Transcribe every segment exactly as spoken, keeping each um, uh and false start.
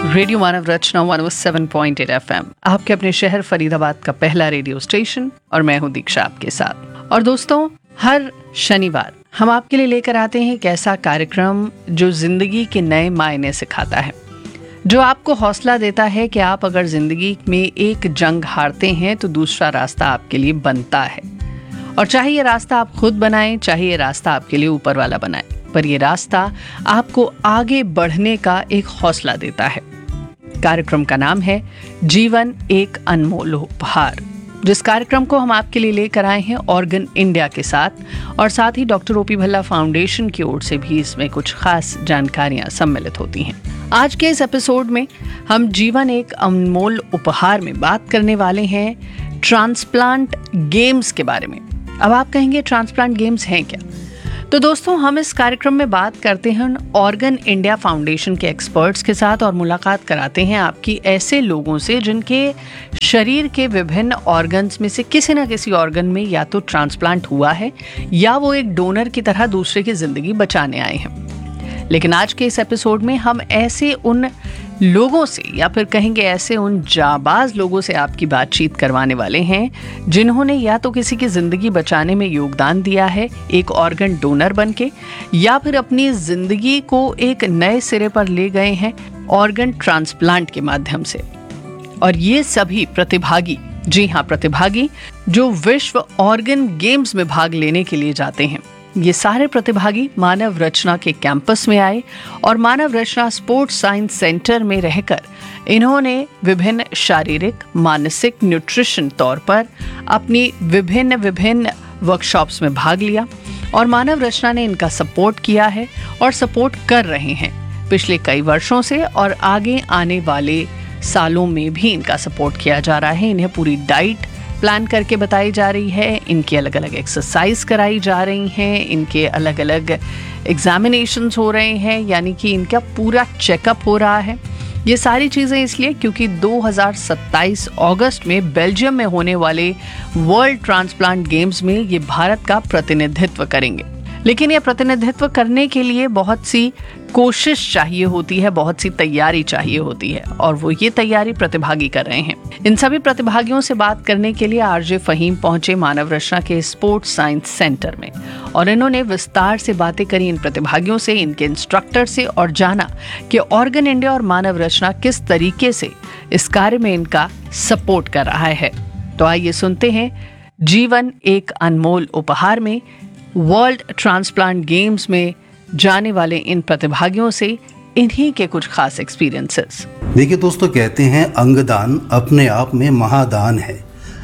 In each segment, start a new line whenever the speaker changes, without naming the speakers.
Radio मानव रचना एक सौ सात पॉइंट आठ एफ एम, आपके अपने शहर फरीदाबाद का पहला रेडियो स्टेशन, और मैं हूं दीक्षा आपके साथ। और दोस्तों, हर शनिवार हम आपके लिए लेकर आते हैं एक ऐसा कार्यक्रम जो जिंदगी के नए मायने सिखाता है, जो आपको हौसला देता है कि आप अगर जिंदगी में एक जंग हारते हैं तो दूसरा रास्ता आपके लिए बनता है। और चाहे ये रास्ता आप खुद बनाएं, चाहे ये रास्ता आपके लिए ऊपर वाला बनाए, पर ये रास्ता आपको आगे बढ़ने का एक हौसला देता है। कार्यक्रम का नाम है जीवन एक अनमोल उपहार, जिस कार्यक्रम को हम आपके लिए लेकर आए हैं ऑर्गन इंडिया के साथ, और साथ ही डॉक्टर ओपी भल्ला फाउंडेशन की ओर से भी इसमें कुछ खास जानकारियां सम्मिलित होती हैं। आज के इस एपिसोड में हम जीवन एक अनमोल उपहार में बात करने वाले हैं ट्रांसप्लांट गेम्स के बारे में। अब आप कहेंगे ट्रांसप्लांट गेम्स हैं क्या? तो दोस्तों, हम इस कार्यक्रम में बात करते हैं ऑर्गन इंडिया फाउंडेशन के एक्सपर्ट्स के साथ और मुलाकात कराते हैं आपकी ऐसे लोगों से जिनके शरीर के विभिन्न ऑर्गन्स में से किसी न किसी ऑर्गन में या तो ट्रांसप्लांट हुआ है या वो एक डोनर की तरह दूसरे की जिंदगी बचाने आए हैं। लेकिन आज के इस एपिसोड में हम ऐसे उन लोगों से, या फिर कहेंगे ऐसे उन जाबाज लोगों से आपकी बातचीत करवाने वाले हैं जिन्होंने या तो किसी की जिंदगी बचाने में योगदान दिया है एक ऑर्गन डोनर बनके, या फिर अपनी जिंदगी को एक नए सिरे पर ले गए हैं ऑर्गन ट्रांसप्लांट के माध्यम से। और ये सभी प्रतिभागी, जी हाँ प्रतिभागी, जो विश्व ऑर्गन गेम्स में भाग लेने के लिए जाते हैं, ये सारे प्रतिभागी मानव रचना के कैंपस में आए और मानव रचना स्पोर्ट्स साइंस सेंटर में रहकर इन्होंने विभिन्न शारीरिक, मानसिक, न्यूट्रिशन तौर पर अपनी विभिन्न विभिन्न वर्कशॉप्स में भाग लिया, और मानव रचना ने इनका सपोर्ट किया है और सपोर्ट कर रहे हैं पिछले कई वर्षों से, और आगे आने वाले सालों में भी इनका सपोर्ट किया जा रहा है। इन्हें पूरी डाइट प्लान करके बताई जा रही है, इनकी अलग अलग एक्सरसाइज कराई जा रही हैं, इनके अलग अलग एग्जामिनेशंस हो रहे हैं, यानी कि इनका पूरा चेकअप हो रहा है। ये सारी चीज़ें इसलिए क्योंकि दो हज़ार सत्ताईस अगस्त में बेल्जियम में होने वाले वर्ल्ड ट्रांसप्लांट गेम्स में ये भारत का प्रतिनिधित्व करेंगे। लेकिन ये प्रतिनिधित्व करने के लिए बहुत सी कोशिश चाहिए होती है, बहुत सी तैयारी चाहिए होती है, और वो ये तैयारी प्रतिभागी कर रहे हैं। इन सभी प्रतिभागियों से बात करने के लिए आरजे फहीम पहुंचे मानव रचना के स्पोर्ट्स साइंस सेंटर में, और इन्होंने विस्तार से बातें करी इन प्रतिभागियों से, इनके इंस्ट्रक्टर से, और जाना कि ऑर्गन इंडिया और मानव रचना किस तरीके से इस कार्य में इनका सपोर्ट कर रहा है। तो आइए सुनते हैं जीवन एक अनमोल उपहार में वर्ल्ड ट्रांसप्लांट गेम्स में जाने वाले इन प्रतिभागियों से इन्हीं के कुछ खास एक्सपीरियंसेस।
देखिए दोस्तों, कहते हैं अंगदान अपने आप में महादान है,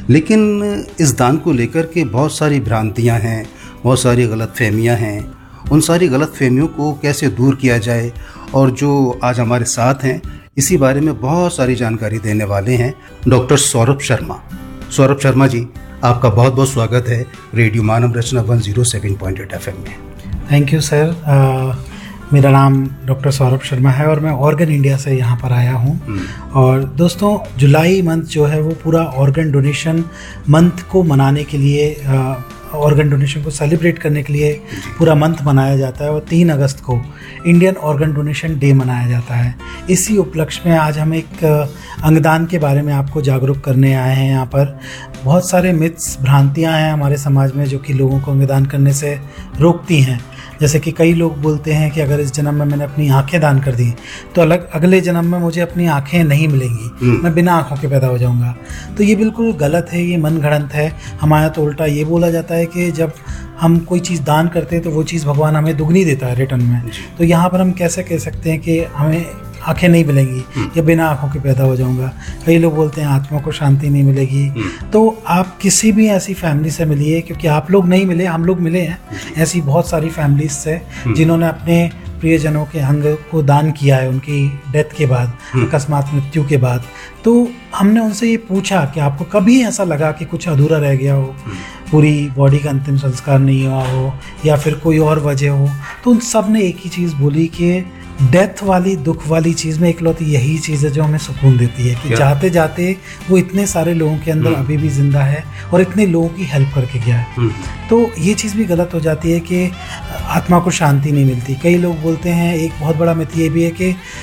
लेकिन इस दान को लेकर के बहुत सारी भ्रांतियां हैं, बहुत सारी गलतफहमियां हैं। उन सारी गलतफहमियों को कैसे दूर किया जाए, और जो आज हमारे साथ हैं इसी बारे में बहुत सारी जानकारी देने वाले हैं डॉक्टर सौरभ शर्मा। सौरभ शर्मा जी, आपका बहुत बहुत स्वागत है रेडियो मानव रचना एक सौ सात पॉइंट आठ एफ एम में।
Thank you sir. मेरा नाम डॉक्टर सौरभ शर्मा है और मैं ऑर्गन इंडिया से यहाँ पर आया हूँ। और दोस्तों, जुलाई मंथ जो है वो पूरा ऑर्गन डोनेशन मंथ को मनाने के लिए, ऑर्गन डोनेशन को सेलिब्रेट करने के लिए पूरा मंथ मनाया जाता है, और तीन अगस्त को इंडियन ऑर्गन डोनेशन डे मनाया जाता है। इसी उपलक्ष्य में आज हम एक अंगदान के बारे में आपको जागरूक करने आए हैं। यहाँ पर बहुत सारे मिथ्स, भ्रांतियाँ हैं हमारे समाज में जो कि लोगों को अंगदान करने से रोकती हैं। जैसे कि कई लोग बोलते हैं कि अगर इस जन्म में मैंने अपनी आंखें दान कर दी तो अलग अगले जन्म में मुझे अपनी आंखें नहीं मिलेंगी, मैं बिना आंखों के पैदा हो जाऊंगा। तो ये बिल्कुल गलत है, ये मनगढ़ंत है। हमारा तो उल्टा ये बोला जाता है कि जब हम कोई चीज़ दान करते हैं तो वो चीज़ भगवान हमें दुगनी देता है रिटर्न में। तो यहाँ पर हम कैसे कह सकते हैं कि हमें आंखें नहीं मिलेंगी या बिना आंखों के पैदा हो जाऊंगा। कई लोग बोलते हैं आत्मा को शांति नहीं मिलेगी। तो आप किसी भी ऐसी फैमिली से मिलिए, क्योंकि आप लोग नहीं मिले, हम लोग मिले हैं ऐसी बहुत सारी फैमिलीज से जिन्होंने अपने प्रियजनों के अंग को दान किया है उनकी डेथ के बाद, अकस्मात मृत्यु के बाद। तो हमने उनसे ये पूछा कि आपको कभी ऐसा लगा कि कुछ अधूरा रह गया हो, पूरी बॉडी का अंतिम संस्कार नहीं हुआ हो, या फिर कोई और वजह हो? तो उन सब ने एक ही चीज़ बोली कि डेथ वाली, दुख वाली चीज़ में इकलौती यही चीज़ है जो हमें सुकून देती है कि जाते जाते वो इतने सारे लोगों के अंदर अभी भी जिंदा है और इतने लोगों की हेल्प करके गया है। तो ये चीज़ भी गलत हो जाती है कि आत्मा को शांति नहीं मिलती। कई लोग बोलते हैं, एक बहुत बड़ा मिथ ये भी है कि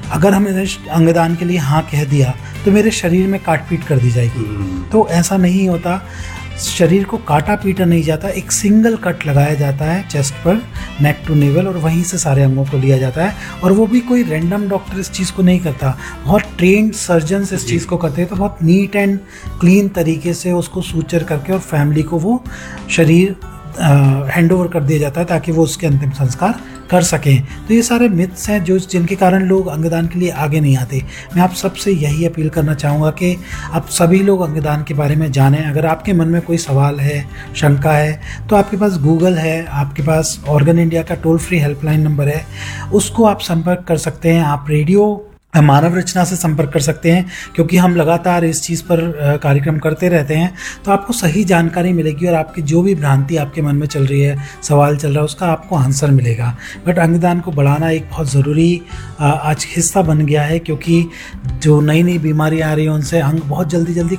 अगर हमने अंगदान के लिए हाँ कह दिया तो मेरे शरीर में काट पीट कर दी जाएगी। तो ऐसा नहीं होता, शरीर को काटा पीटा नहीं जाता, एक सिंगल कट लगाया जाता है चेस्ट पर, नेक टू नेवल, और वहीं से सारे अंगों को लिया जाता है। और वो भी कोई रैंडम डॉक्टर इस चीज़ को नहीं करता, बहुत ट्रेंड सर्जन्स इस चीज़ को करते हैं। तो बहुत नीट एंड क्लीन तरीके से उसको सूचर करके और फैमिली को वो शरीर हैंड ओवर कर दिया जाता है ताकि वो उसके अंतिम संस्कार कर सकें। तो ये सारे मिथ्स हैं जो जिनके कारण लोग अंगदान के लिए आगे नहीं आते। मैं आप सबसे यही अपील करना चाहूँगा कि आप सभी लोग अंगदान के बारे में जानें। अगर आपके मन में कोई सवाल है, शंका है, तो आपके पास गूगल है, आपके पास ऑर्गन इंडिया का टोल फ्री हेल्पलाइन नंबर है, उसको आप संपर्क कर सकते हैं। आप रेडियो मानव रचना से संपर्क कर सकते हैं, क्योंकि हम लगातार इस चीज़ पर कार्यक्रम करते रहते हैं। तो आपको सही जानकारी मिलेगी और आपकी जो भी भ्रांति आपके मन में चल रही है, सवाल चल रहा है, उसका आपको आंसर मिलेगा। बट अंगदान को बढ़ाना एक बहुत ज़रूरी आज हिस्सा बन गया है, क्योंकि जो नई नई बीमारियाँ आ रही हैं उनसे अंग बहुत जल्दी जल्दी